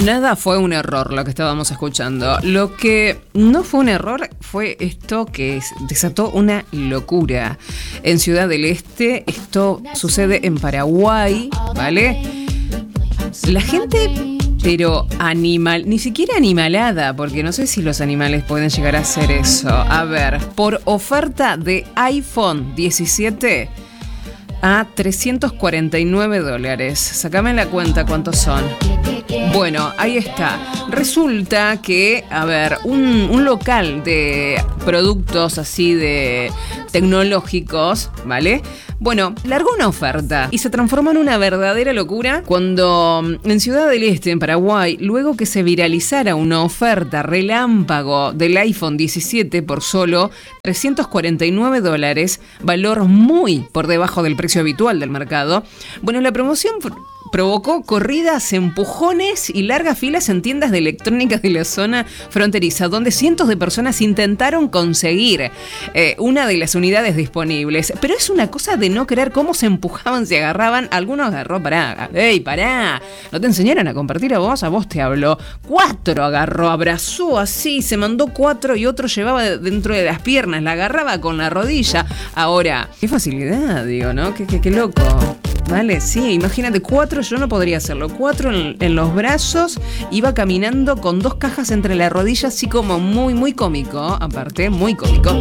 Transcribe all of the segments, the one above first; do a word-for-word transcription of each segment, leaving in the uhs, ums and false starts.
Nada fue un error lo que estábamos escuchando. Lo que no fue un error fue esto que desató una locura. En Ciudad del Este, esto sucede en Paraguay, ¿vale? La gente, pero animal, ni siquiera animalada, porque no sé si los animales pueden llegar a hacer eso. A ver, por oferta de iPhone diecisiete a trescientos cuarenta y nueve dólares. Sácame la cuenta cuántos son. Bueno, ahí está. Resulta que, a ver, un, un local de productos así de tecnológicos, ¿vale? Bueno, largó una oferta y se transformó en una verdadera locura cuando en Ciudad del Este, en Paraguay, luego que se viralizara una oferta relámpago del iPhone diecisiete por solo trescientos cuarenta y nueve dólares, valor muy por debajo del precio habitual del mercado. Bueno, la promoción provocó corridas, empujones y largas filas en tiendas de electrónica de la zona fronteriza, donde cientos de personas intentaron conseguir eh, una de las unidades disponibles. Pero es una cosa de no creer cómo se empujaban, se agarraban. Algunos agarró, pará, ¡ey, pará! ¿No te enseñaron a compartir a vos? A vos te habló. Cuatro agarró, abrazó así, se mandó cuatro y otro llevaba dentro de las piernas, la agarraba con la rodilla. Ahora, qué facilidad, digo, ¿no? Qué, qué, qué loco. Vale, sí, imagínate, cuatro, yo no podría hacerlo, cuatro en, en los brazos, iba caminando con dos cajas entre las rodillas, así como muy, muy cómico, aparte, muy cómico.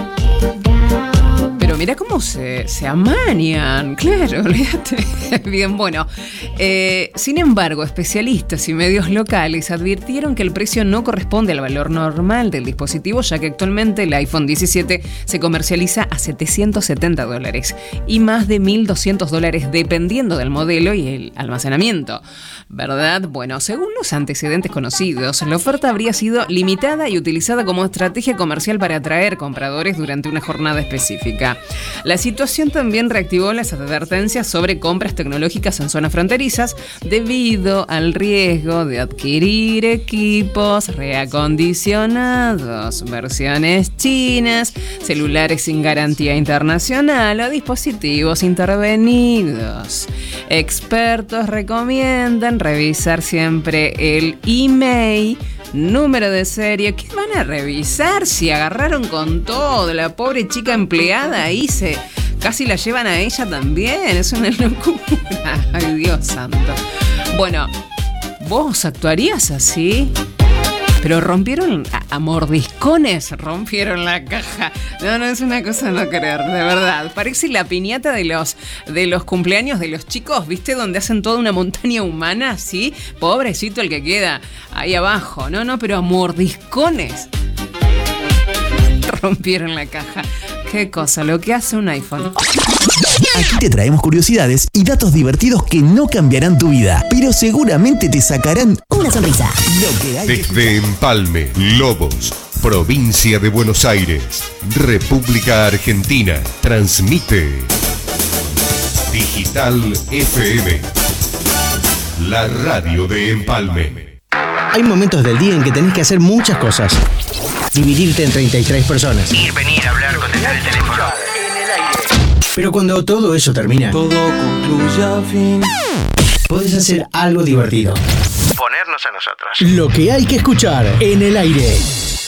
Pero mira cómo se, se amañan, claro, olvídate. Bien, bueno, eh, sin embargo, especialistas y medios locales advirtieron que el precio no corresponde al valor normal del dispositivo, ya que actualmente el iPhone diecisiete se comercializa a setecientos setenta dólares y más de mil doscientos dólares dependiendo del modelo y el almacenamiento, ¿verdad? Bueno, según los antecedentes conocidos, la oferta habría sido limitada y utilizada como estrategia comercial para atraer compradores durante una jornada específica. La situación también reactivó las advertencias sobre compras tecnológicas en zonas fronterizas debido al riesgo de adquirir equipos reacondicionados, versiones chinas, celulares sin garantía internacional o dispositivos intervenidos. Expertos recomiendan revisar siempre el email, número de serie. ¿Qué van a revisar si agarraron con todo? La pobre chica empleada ahí se casi la llevan a ella también. Es una locura. Ay, Dios santo. Bueno, ¿vos actuarías así? Pero rompieron a, a mordiscones, rompieron la caja. No, no, es una cosa no creer, de verdad. Parece la piñata de los, de los cumpleaños de los chicos, ¿viste? Donde hacen toda una montaña humana, ¿sí? Pobrecito el que queda ahí abajo. No, no, pero a mordiscones rompieron la caja. Qué cosa, lo que hace un iPhone. Aquí te traemos curiosidades y datos divertidos que no cambiarán tu vida, pero seguramente te sacarán una sonrisa. Lo que hay Desde Empalme, Lobos, provincia de Buenos Aires, República Argentina, transmite Digital F M, la radio de Empalme. Hay momentos del día en que tenés que hacer muchas cosas. Dividirte en treinta y tres personas. Ir, venir, hablar, contestar el teléfono. Pero cuando todo eso termina, todo concluye al fin, podés hacer algo divertido. Ponernos a nosotros. Lo que hay que escuchar en el aire.